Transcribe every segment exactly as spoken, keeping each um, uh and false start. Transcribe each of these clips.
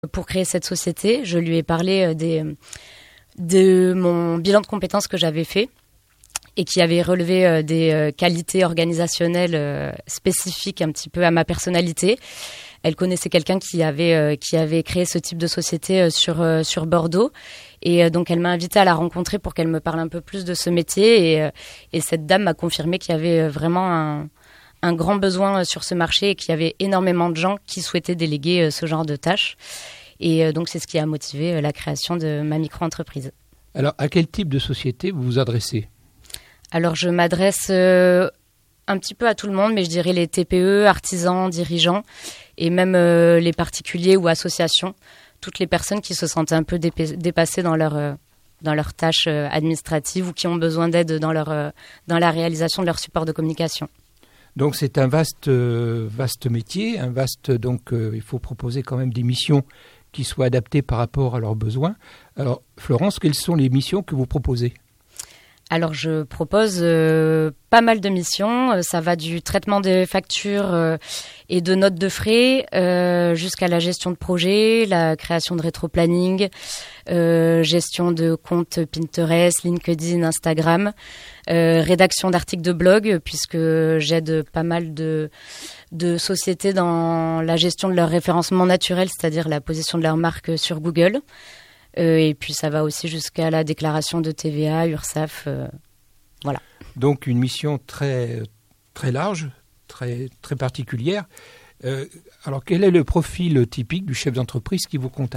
pour créer cette société. Je lui ai parlé des, de mon bilan de compétences que j'avais fait et qui avait relevé des qualités organisationnelles spécifiques un petit peu à ma personnalité. Elle connaissait quelqu'un qui avait, qui avait créé ce type de société sur, sur Bordeaux. Et donc, elle m'a invitée à la rencontrer pour qu'elle me parle un peu plus de ce métier. Et, et cette dame m'a confirmé qu'il y avait vraiment un, un grand besoin sur ce marché et qu'il y avait énormément de gens qui souhaitaient déléguer ce genre de tâches. Et donc, c'est ce qui a motivé la création de ma micro-entreprise. Alors, à quel type de société vous vous adressez ? Alors, je m'adresse euh, un petit peu à tout le monde, mais je dirais les T P E, artisans, dirigeants, et même euh, les particuliers ou associations, toutes les personnes qui se sentent un peu dép- dépassées dans leur, euh, dans leurs tâches euh, administratives ou qui ont besoin d'aide dans, leur, euh, dans la réalisation de leur support de communication. Donc c'est un vaste, euh, vaste métier, un vaste, donc euh, il faut proposer quand même des missions qui soient adaptées par rapport à leurs besoins. Alors Florence, quelles sont les missions que vous proposez ? Alors, je propose euh, pas mal de missions. Euh, ça va du traitement des factures euh, et de notes de frais euh, jusqu'à la gestion de projet, la création de rétro-planning, euh, gestion de comptes Pinterest, LinkedIn, Instagram, euh, rédaction d'articles de blog, puisque j'aide pas mal de, de sociétés dans la gestion de leur référencement naturel, c'est-à-dire la position de leur marque sur Google. Euh, et puis ça va aussi jusqu'à la déclaration de T V A, URSSAF, euh, voilà. Donc une mission très, très large, très, très particulière. Euh, alors quel est le profil typique du chef d'entreprise qui vous contacte ?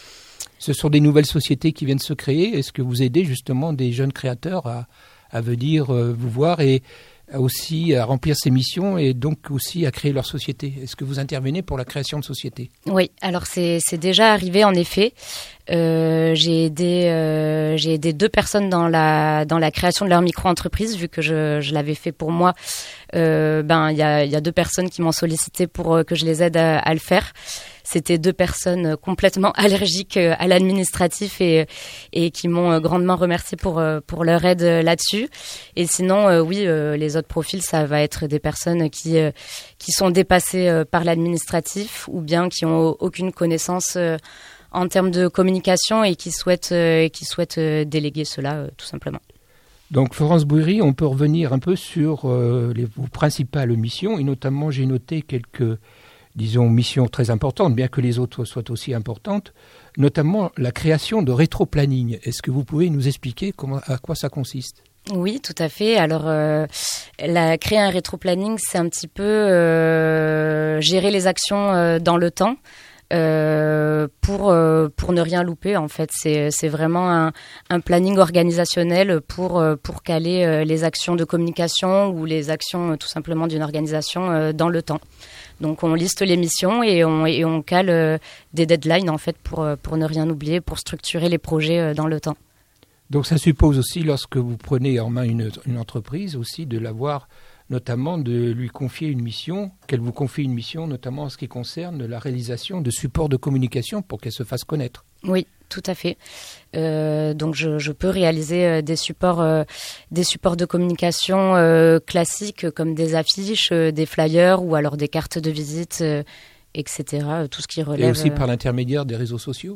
Ce sont des nouvelles sociétés qui viennent se créer. Est-ce que vous aidez justement des jeunes créateurs à, à venir euh, vous voir et aussi à remplir ces missions et donc aussi à créer leur société ? Est-ce que vous intervenez pour la création de sociétés ? Oui, alors c'est, c'est déjà arrivé en effet. Euh, j'ai aidé, euh, j'ai aidé deux personnes dans la, dans la création de leur micro-entreprise, vu que je, je l'avais fait pour moi. Euh, ben, il y a, y a deux personnes qui m'ont sollicité pour que je les aide à, à le faire. C'était deux personnes complètement allergiques à l'administratif et, et qui m'ont grandement remercié pour, pour leur aide là-dessus. Et sinon, oui, les autres profils, ça va être des personnes qui, qui sont dépassées par l'administratif ou bien qui n'ont aucune connaissance en termes de communication et qui souhaitent, qui souhaitent déléguer cela, tout simplement. Donc Florence Bouillerie, on peut revenir un peu sur euh, les, vos principales missions et notamment j'ai noté quelques, disons, missions très importantes, bien que les autres soient aussi importantes, notamment la création de rétro-planning. Est-ce que vous pouvez nous expliquer comment, à quoi ça consiste ? Oui, tout à fait. Alors, euh, la, créer un rétro-planning, c'est un petit peu euh, gérer les actions euh, dans le temps. Euh, pour euh, pour ne rien louper, en fait, c'est c'est vraiment un, un planning organisationnel pour euh, pour caler euh, les actions de communication ou les actions euh, tout simplement d'une organisation euh, dans le temps. Donc on liste les missions et on et on cale euh, des deadlines en fait pour euh, pour ne rien oublier, pour structurer les projets euh, dans le temps. Donc ça suppose aussi, lorsque vous prenez en main une une entreprise, aussi de l'avoir, notamment de lui confier une mission, qu'elle vous confie une mission, notamment en ce qui concerne la réalisation de supports de communication pour qu'elle se fasse connaître. Oui, tout à fait. Euh, donc je, je peux réaliser euh, des supports, euh, des supports de communication euh, classiques comme des affiches, euh, des flyers ou alors des cartes de visite, euh, et cetera. Tout ce qui relève. Et aussi par l'intermédiaire des réseaux sociaux.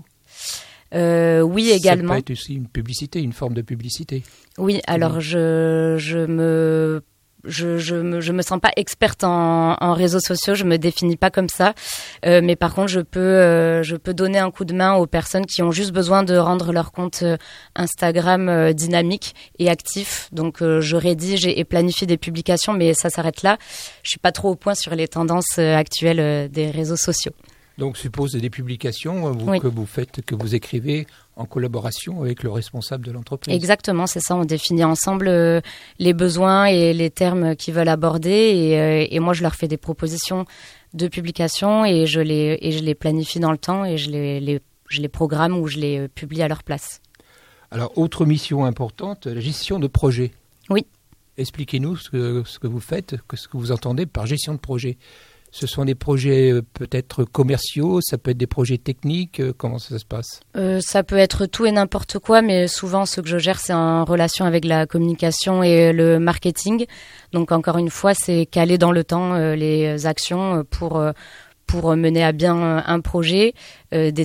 Euh, oui, également. Ça peut être aussi une publicité, une forme de publicité. Oui, alors je, je me Je, je me, je me sens pas experte en, en réseaux sociaux, je me définis pas comme ça, euh, mais par contre je peux, euh, je peux donner un coup de main aux personnes qui ont juste besoin de rendre leur compte Instagram euh, dynamique et actif. Donc euh, je rédige et, et planifie des publications, mais ça s'arrête là. Je suis pas trop au point sur les tendances euh, actuelles euh, des réseaux sociaux. Donc suppose des publications vous, oui. que vous faites, que vous écrivez en collaboration avec le responsable de l'entreprise. Exactement, c'est ça. On définit ensemble euh, les besoins et les termes qu'ils veulent aborder et, euh, et moi je leur fais des propositions de publication et je les et je les planifie dans le temps et je les, les je les programme ou je les publie à leur place. Alors autre mission importante, la gestion de projet. Oui. Expliquez-nous ce que ce que vous faites, ce que vous entendez par gestion de projet. Ce sont des projets euh, peut-être commerciaux, ça peut être des projets techniques, euh, comment ça se passe ? euh, Ça peut être tout et n'importe quoi, mais souvent ce que je gère c'est en relation avec la communication et le marketing. Donc encore une fois, c'est caler dans le temps euh, les actions pour, euh, pour mener à bien un projet, euh, des